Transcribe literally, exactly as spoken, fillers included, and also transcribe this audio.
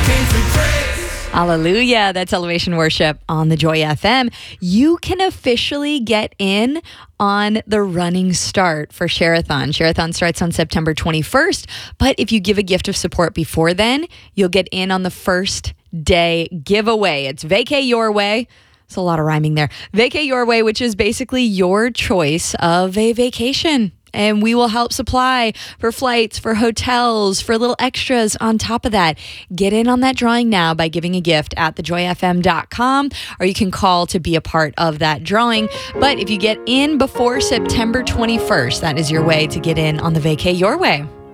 Hallelujah. That's Elevation Worship on the Joy F M. You can officially get in on the running start for Share-a-thon. Share-a-thon starts on September twenty-first, but if you give a gift of support before then, you'll get in on the first day giveaway. It's Vacay Your Way. It's a lot of rhyming there. Vacay Your Way, which is basically your choice of a vacation. And we will help supply for flights, for hotels, for little extras on top of that. Get in on that drawing now by giving a gift at the joy f m dot com, or you can call to be a part of that drawing. But if you get in before September twenty-first, that is your way to get in on the Vacay Your Way.